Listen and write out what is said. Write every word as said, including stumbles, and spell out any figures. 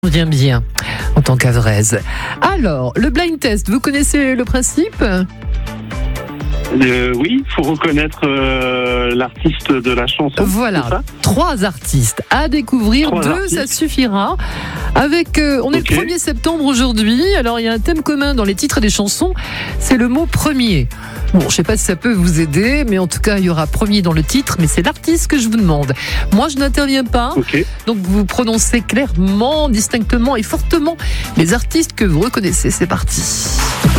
On vient bien en tant qu'Avraise. Alors, le blind test, vous connaissez le principe ? Euh, oui, il faut reconnaître euh, l'artiste de la chanson. Voilà, trois artistes à découvrir, Trois deux artistes. ça suffira. Avec, euh, on est Ok. le premier septembre aujourd'hui, alors il y a un thème commun dans les titres des chansons, c'est le mot premier. Bon, je sais pas si ça peut vous aider, mais en tout cas il y aura premier dans le titre, mais c'est l'artiste que je vous demande. Moi je n'interviens pas, Ok. donc vous prononcez clairement, distinctement et fortement les artistes que vous reconnaissez. C'est parti.